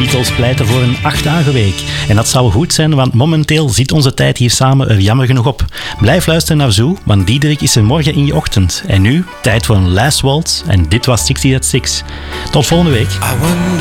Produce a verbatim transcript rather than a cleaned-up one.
Beatles pleiten voor een acht-dagen-week. En dat zou goed zijn, want momenteel zit onze tijd hier samen er jammer genoeg op. Blijf luisteren naar Zoo, want Diederik is er morgen in je ochtend. En nu, tijd voor een last waltz. En dit was zestig at zes. Tot volgende week.